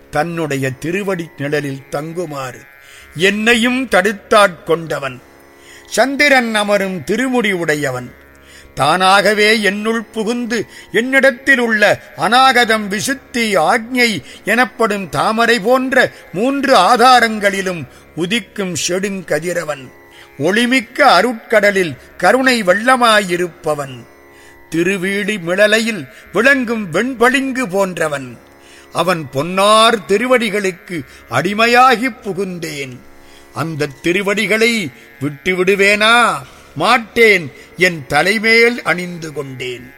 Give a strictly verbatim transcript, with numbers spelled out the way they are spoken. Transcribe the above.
தன்னுடைய திருவடி நிழலில் தங்குமாறு என்னையும் தடுத்தாட்கொண்டவன். சந்திரன் அமரும் திருமுடி உடையவன். தானாகவே என்னுள் புகுந்து என்னிடத்தில் உள்ள அநாகதம், விசுத்தி, ஆக்ஞை எனப்படும் தாமரை போன்ற மூன்று ஆதாரங்களிலும் உதிக்கும் செடுங்கதிரவன். ஒளிமிக்க அருட்கடலில் கருணை வெள்ளமாயிருப்பவன். திருவீழி மிளலையில் விளங்கும் வெண்பளிங்கு போன்றவன். அவன் பொன்னார் திருவடிகளுக்கு அடிமையாகிப் புகுந்தேன். அந்த திருவடிகளை விட்டு விடுவேனா? மாட்டேன். என் தலைமேல் அணிந்து கொண்டேன்.